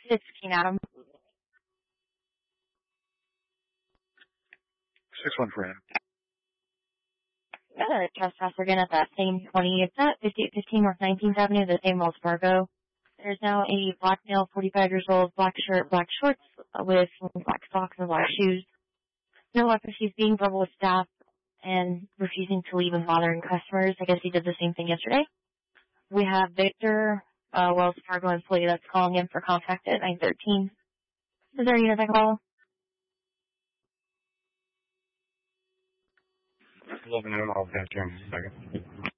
16 Adam. 6-1 for him. Another trespass again at that same 20. It's at 5815 North 19th Avenue, the same Wells Fargo. There's now a black male, 45 years old, black shirt, black shorts, with black socks and black shoes. No weapon. He's being verbal with staff and refusing to leave and bothering customers. I guess he did the same thing yesterday. We have Victor, Wells Fargo employee that's calling in for contact at 913. Is there a unit I call? 11 I'll have to in a second.